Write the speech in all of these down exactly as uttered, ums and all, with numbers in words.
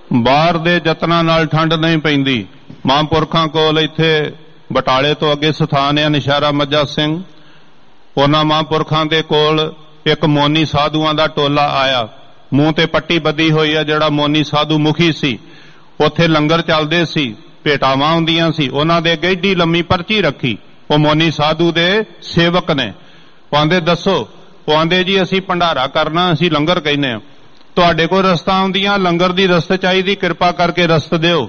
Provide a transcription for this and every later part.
बाहर दे जतनां नाल ठंड नहीं पैंदी। महापुरखां कोल इत्थे बटाले तो अगे स्थान है नशहरा मज्जा सिंह। उन्हां महापुरखां दे कोल एक मोनी साधुआं दा टोला आया, मूँह ते पट्टी बधी हुई है, जिहड़ा मोनी साधु मुखी सी। उत्थे लंगर चलदे सी, भेटावां हुंदियां सी। उन्हां दे अगे एडी लम्मी पर्ची रखी। वो मोनी साधु दे सेवक ने। आंदे दसो, वो आंदे जी असीं भंडारा करना, असीं लंगर कहने आ, तुहाडे कोल रस्ता आउंदियां लंगर दी रस्त चाहीदी, कृपा करके रस्त दिओ।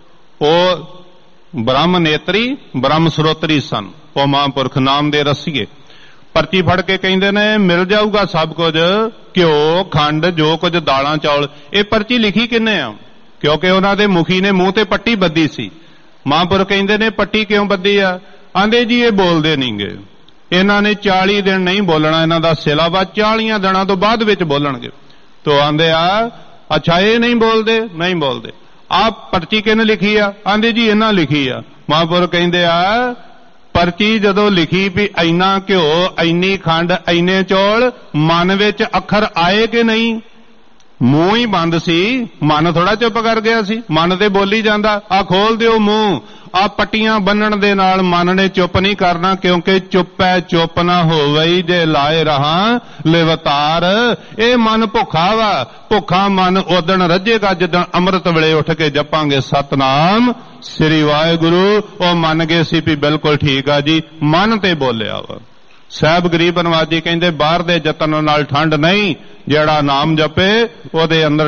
वो ब्रह्म नेत्री ब्रह्म स्रोतरी सन, वो महापुरख नाम दे रसीए। पर्ची फड़ के कहिंदे ने मिल जाऊगा सब कुछ, घ्यो खंड जो कुछ दालां चौल। ये पर्ची लिखी किन्ने आ? क्योंकि उन्हां दे मुखी ने मूँह ते पट्टी बद्धी सी। महापुरख कहिंदे ने पट्टी क्यों बद्धी आ? आंदे जी ये बोलदे नहींगे, इन्हां ने चाली दिन नहीं बोलना, इन्हां दा सिलाबस चालियां दिनां तो बाद विच बोलणगे। तो आंदे आ अच्छा ये नहीं बोलदे, नहीं बोलदे। आप पर्ची किहने लिखी आ? आंदे जी इन्हां लिखी आ। महापुरख कहिंदे आ पर्ची जदों लिखी भी इन्ना घ्यो इन्नी खंड इन्ने चौल, मन विच अखर आए कि नहीं? मूँह ही बंद सी, मन थोड़ा चुप कर गया सी, मन ते बोली जांदा। आ खोल दिओ मूँह। आ पट्टियां बन्नण दे नाल मन ने चुप नहीं करना, क्योंकि चुप है चुप ना होवई जे लाए रहा लिवतार। ए मन भुखा वा, भुखा मन उदण रजेगा जिदण अमृत वेले उठ के जपांगे सतनाम श्री वाहिगुरु। ओ मन गए सी भी बिल्कुल ठीक आ जी, मन ते बोलिया वा। साहब गरीब नवाज जी कहंदे बाहर दे जतन नाल ठंड नहीं, जेड़ा नाम जपे ओदे अंदर